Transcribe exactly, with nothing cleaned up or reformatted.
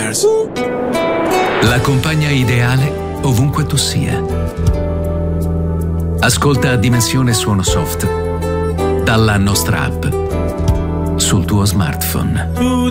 Partners. La compagna ideale ovunque tu sia. Ascolta Dimensione Suono Soft dalla nostra app sul tuo smartphone.